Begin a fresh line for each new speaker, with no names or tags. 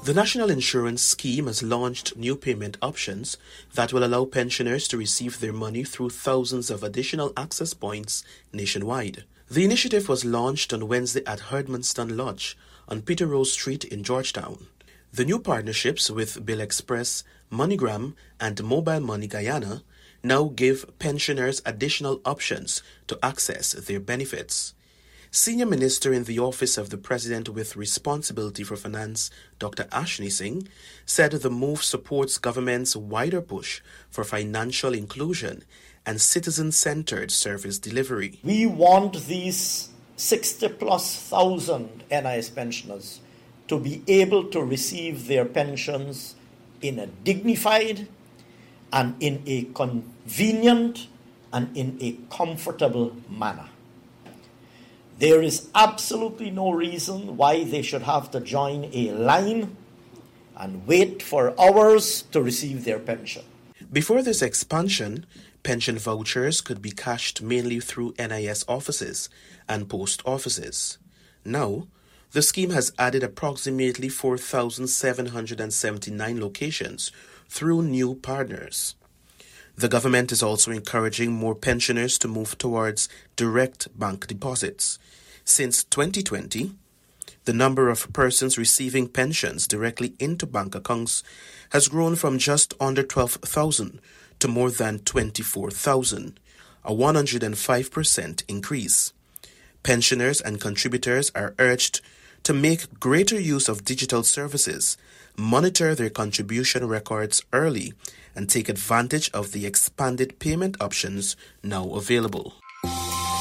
The National Insurance Scheme has launched new payment options that will allow pensioners to receive their money through thousands of additional access points nationwide. The initiative was launched on Wednesday at Herdmanston Lodge on Peter Rose Street in Georgetown. The new partnerships with Bill Express, MoneyGram, and Mobile Money Guyana now give pensioners additional options to access their benefits. Senior Minister in the Office of the President with Responsibility for Finance, Dr. Ashni Singh, said the move supports government's wider push for financial inclusion and citizen-centered service delivery.
We want these 60,000+ NIS pensioners to be able to receive their pensions in a dignified and in a convenient and in a comfortable manner. There is absolutely no reason why they should have to join a line and wait for hours to receive their pension.
Before this expansion, pension vouchers could be cashed mainly through NIS offices and post offices. Now, the scheme has added approximately 4,779 locations through new partners. The government is also encouraging more pensioners to move towards direct bank deposits. Since 2020, the number of persons receiving pensions directly into bank accounts has grown from just under 12,000 to more than 24,000, a 105% increase. Pensioners and contributors are urged to make greater use of digital services, monitor their contribution records early, and take advantage of the expanded payment options now available.